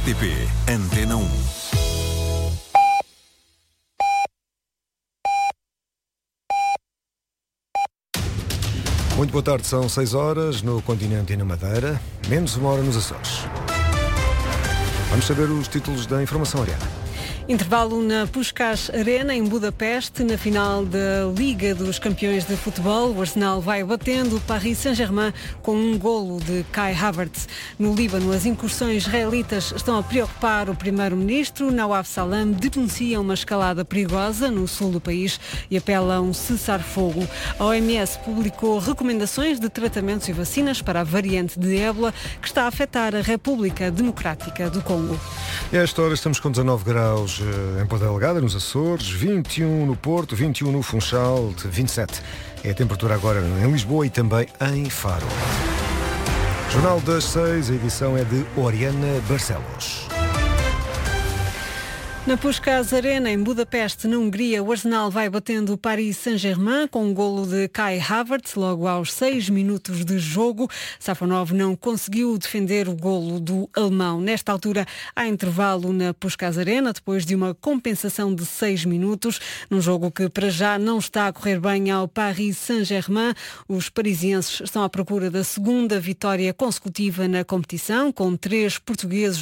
RTP Antena 1. Muito boa tarde, são 6 horas no continente e na Madeira, menos uma hora nos Açores. Vamos saber os títulos da informação, Ariana. Intervalo na Puskás Arena, em Budapeste, na final da Liga dos Campeões de Futebol. O Arsenal vai batendo o Paris Saint-Germain com um golo de Kai Havertz. No Líbano, as incursões israelitas estão a preocupar o primeiro-ministro. Nawaf Salam denuncia uma escalada perigosa no sul do país e apela a um cessar-fogo. A OMS publicou recomendações de tratamentos e vacinas para a variante de ébola que está a afetar a República Democrática do Congo. A esta hora estamos com 19 graus em Ponta Delgada, nos Açores, 21 no Porto, 21 no Funchal, 27 é a temperatura agora em Lisboa e também em Faro. Jornal das 6, a edição é de Oriana Barcelos. Na Puskás Arena, em Budapeste, na Hungria, o Arsenal vai batendo o Paris Saint-Germain com um golo de Kai Havertz logo aos 6 minutos de jogo. Safonov não conseguiu defender o golo do alemão. Nesta altura, há intervalo na Puskás Arena, depois de uma compensação de 6 minutos, num jogo que para já não está a correr bem ao Paris Saint-Germain. Os parisienses estão à procura da segunda vitória consecutiva na competição, com 3 portugueses